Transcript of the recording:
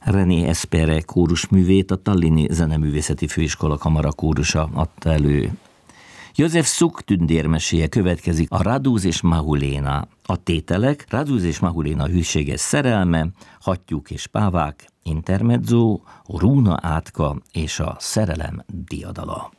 René Espere kórusművét a Tallini Zeneművészeti Főiskola Kamara kórusa adta elő. József Suk tündérmeséje következik, a Raduz és Mahuléna. A tételek: Raduz és Mahuléna hűséges szerelme, Hattyúk és pávák, intermezzo, Rúna átka és a szerelem diadala.